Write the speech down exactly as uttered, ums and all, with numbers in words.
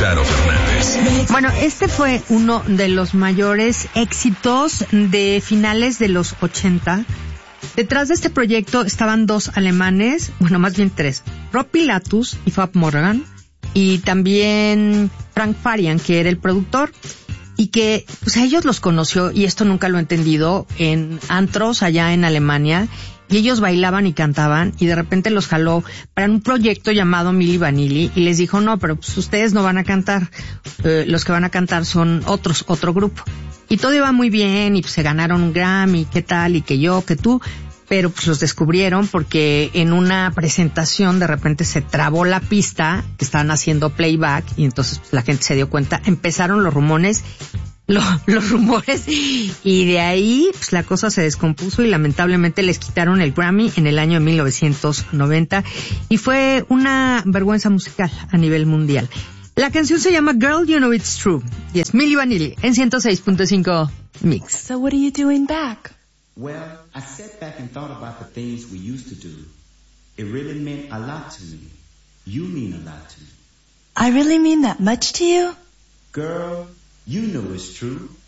Charo Fernández. Bueno, este fue uno de los mayores éxitos de finales de los ochenta. Detrás de este proyecto estaban dos alemanes, bueno, más bien tres, Rob Pilatus y Fab Morgan, y también Frank Farian, que era el productor, y que pues a ellos los conoció, y esto nunca lo he entendido, en antros allá en Alemania, y ellos bailaban y cantaban, y de repente los jaló para un proyecto llamado Milli Vanilli, y les dijo, no, pero pues ustedes no van a cantar, eh, los que van a cantar son otros, otro grupo. Y todo iba muy bien, y pues se ganaron un Grammy, qué tal, y que yo, que tú, pero pues los descubrieron porque en una presentación de repente se trabó la pista, que estaban haciendo playback, y entonces pues, la gente se dio cuenta, empezaron los rumores, lo, los rumores, y de ahí pues la cosa se descompuso y lamentablemente les quitaron el Grammy en el año mil novecientos noventa, y fue una vergüenza musical a nivel mundial. La canción se llama Girl, You Know It's True, y es Milli Vanilli en ciento seis punto cinco Mix. So what are you doing back? Well, I sat back and thought about the things we used to do. It really meant a lot to me. You mean a lot to me. I really mean that much to you? Girl, you know it's true.